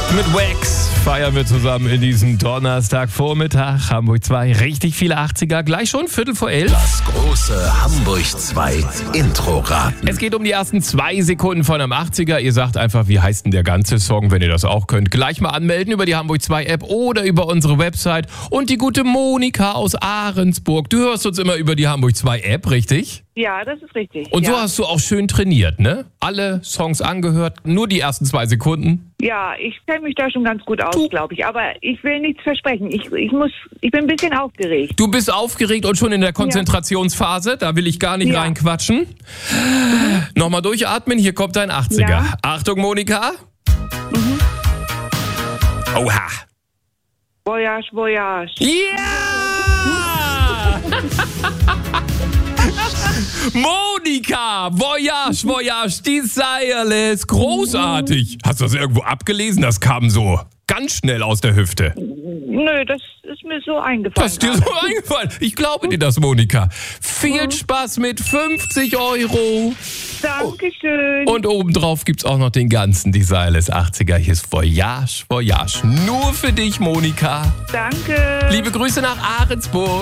Mit Wax feiern wir zusammen in diesem Donnerstagvormittag. Hamburg 2, richtig viele 80er. Gleich schon 11:15. Das große Hamburg 2 Intro-Raten. Es geht um die ersten 2 Sekunden von einem 80er. Ihr sagt einfach, wie heißt denn der ganze Song, wenn ihr das auch könnt. Gleich mal anmelden über die Hamburg 2 App oder über unsere Website. Und die gute Monika aus Ahrensburg. Du hörst uns immer über die Hamburg 2 App, richtig? Ja, das ist richtig. Und ja. so hast du auch schön trainiert, ne? Alle Songs angehört, nur die ersten 2 Sekunden. Ja, ich kenne mich da schon ganz gut aus, glaube ich. Aber ich will nichts versprechen. Ich bin ein bisschen aufgeregt. Du bist aufgeregt und schon in der Konzentrationsphase. Da will ich gar nicht reinquatschen. Nochmal durchatmen, hier kommt dein 80er. Ja. Achtung, Monika. Oha. Voyage, voyage. Ja! Monika, Voyage, Voyage, Desireless, großartig. Hast du das irgendwo abgelesen? Das kam so ganz schnell aus der Hüfte. Nö, das ist mir so eingefallen. Das ist dir so eingefallen. Ich glaube dir das, Monika. Viel Spaß mit 50 €. Dankeschön. Und obendrauf gibt's auch noch den ganzen Desireless 80er. Hier ist Voyage, Voyage. Nur für dich, Monika. Danke. Liebe Grüße nach Ahrensburg.